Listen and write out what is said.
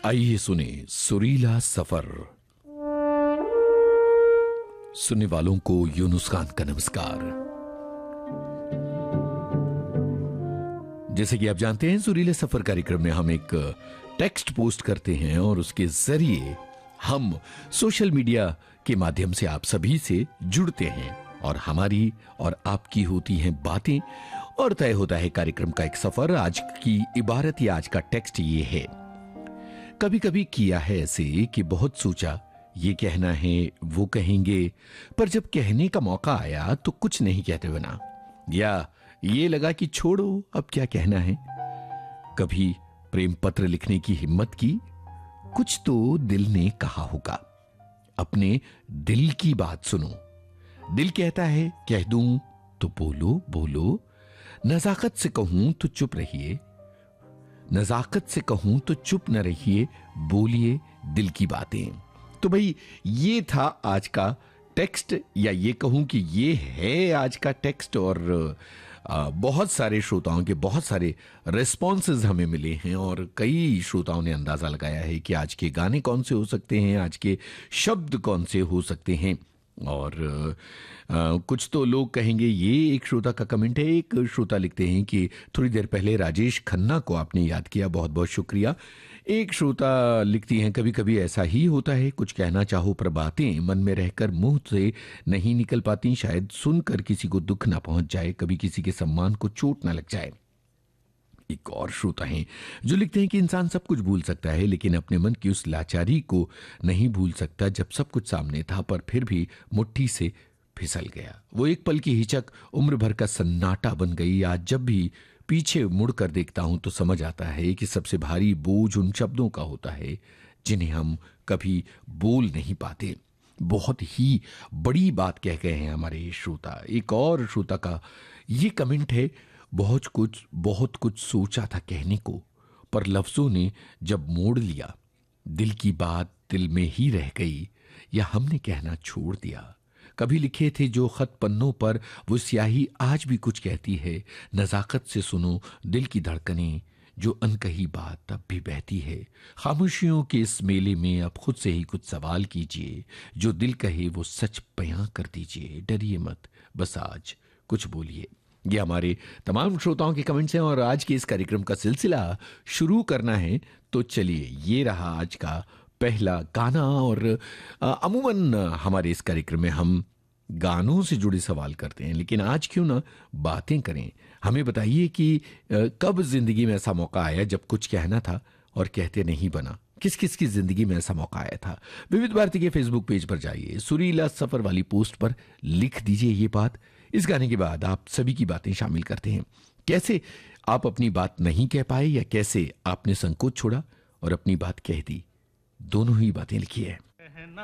आइए सुने सुरीला सफर। सुनने वालों को यूनुस खान का नमस्कार। जैसे कि आप जानते हैं, सुरीले सफर कार्यक्रम में हम एक टेक्स्ट पोस्ट करते हैं और उसके जरिए हम सोशल मीडिया के माध्यम से आप सभी से जुड़ते हैं और हमारी और आपकी होती हैं बातें और तय होता है कार्यक्रम का एक सफर। आज की इबारत या आज का टेक्स्ट ये है। कभी कभी किया है ऐसे कि बहुत सोचा ये कहना है वो कहेंगे, पर जब कहने का मौका आया तो कुछ नहीं कहते बना, या ये लगा कि छोड़ो अब क्या कहना है। कभी प्रेम पत्र लिखने की हिम्मत की, कुछ तो दिल ने कहा होगा। अपने दिल की बात सुनो, दिल कहता है कह दूं तो बोलो बोलो, नजाकत से कहूं तो चुप रहिए, नजाकत से कहूं तो चुप न रहिए, बोलिए दिल की बातें। तो भाई ये था आज का टेक्स्ट, या ये कहूं कि ये है आज का टेक्स्ट। और बहुत सारे श्रोताओं के बहुत सारे रिस्पॉन्सेज हमें मिले हैं और कई श्रोताओं ने अंदाजा लगाया है कि आज के गाने कौन से हो सकते हैं, आज के शब्द कौन से हो सकते हैं। और कुछ तो लोग कहेंगे, ये एक श्रोता का कमेंट है। एक श्रोता लिखते हैं कि थोड़ी देर पहले राजेश खन्ना को आपने याद किया, बहुत बहुत शुक्रिया। एक श्रोता लिखती हैं, कभी कभी ऐसा ही होता है, कुछ कहना चाहो पर बातें मन में रहकर मुंह से नहीं निकल पाती, शायद सुनकर किसी को दुख ना पहुंच जाए, कभी किसी के सम्मान को चोट ना लग जाए। एक और श्रोता हैं जो लिखते हैं कि इंसान सब कुछ भूल सकता है लेकिन अपने मन की उस लाचारी को नहीं भूल सकता जब सब कुछ सामने था पर फिर भी मुट्ठी से फिसल गया। वो एक पल की हिचक उम्र भर का सन्नाटा बन गई। आज जब भी पीछे मुड़कर देखता हूं तो समझ आता है कि सबसे भारी बोझ उन शब्दों का होता है जिन्हें हम कभी बोल नहीं पाते। बहुत ही बड़ी बात कह गए हैं हमारे श्रोता। एक और श्रोता का ये कमेंट है, बहुत कुछ सोचा था कहने को, पर लफ्जों ने जब मोड़ लिया, दिल की बात दिल में ही रह गई, या हमने कहना छोड़ दिया। कभी लिखे थे जो खत पन्नों पर, वो स्याही आज भी कुछ कहती है। नजाकत से सुनो दिल की धड़कनें, जो अनकही बात अब भी बहती है। खामोशियों के इस मेले में अब खुद से ही कुछ सवाल कीजिए, जो दिल कहे वो सच बयां कर दीजिए। डरिए मत, बस आज कुछ बोलिए। ये हमारे तमाम श्रोताओं के कमेंट्स हैं और आज के इस कार्यक्रम का सिलसिला शुरू करना है तो चलिए, ये रहा आज का पहला गाना। और अमूमन हमारे इस कार्यक्रम में हम गानों से जुड़े सवाल करते हैं, लेकिन आज क्यों ना बातें करें। हमें बताइए कि कब जिंदगी में ऐसा मौका आया जब कुछ कहना था और कहते नहीं बना। किस किस की जिंदगी में ऐसा मौका आया था। विविध भारती के फेसबुक पेज पर जाइए, सुरीला सफर वाली पोस्ट पर लिख दीजिए ये बात। इस गाने के बाद आप सभी की बातें शामिल करते हैं। कैसे आप अपनी बात नहीं कह पाए, या कैसे आपने संकोच छोड़ा और अपनी बात कह दी। दोनों ही बातें लिखी है।